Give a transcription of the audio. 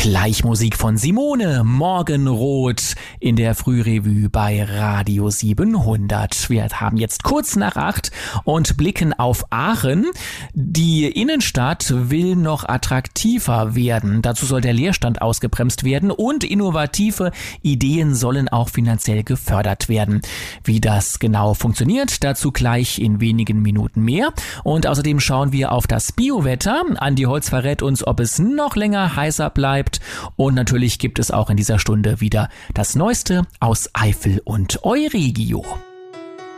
Gleich Musik von Simone, Morgenrot in der Frührevue bei Radio 700. Wir haben jetzt kurz nach 8 und blicken auf Aachen. Die Innenstadt will noch attraktiver werden. Dazu soll der Leerstand ausgebremst werden und innovative Ideen sollen auch finanziell gefördert werden. Wie das genau funktioniert, dazu gleich in wenigen Minuten mehr. Und außerdem schauen wir auf das Biowetter. Andi Holz verrät uns, ob es noch länger heißer bleibt. Und natürlich gibt es auch in dieser Stunde wieder das Neueste aus Eifel und Euregio.